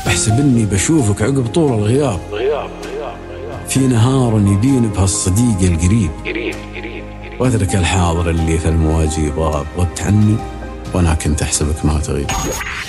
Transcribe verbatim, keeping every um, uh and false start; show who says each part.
Speaker 1: احسب اني بشوفك عقب طول الغياب، غياب غياب غياب في نهار يبين بهالصديق القريب، قريب قريب قريب واترك الحاضر اللي في المواجيب غاب، غبت عني وانا كنت احسبك ما تغيب.